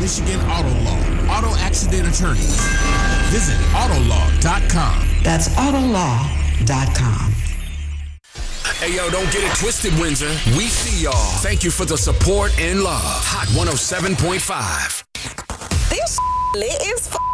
Michigan Auto Law. Auto accident attorneys. Visit Autolaw.com. That's Autolaw.com. Hey, yo, don't get it twisted, Windsor. We see y'all. Thank you for the support and love. Hot 107.5. This lit is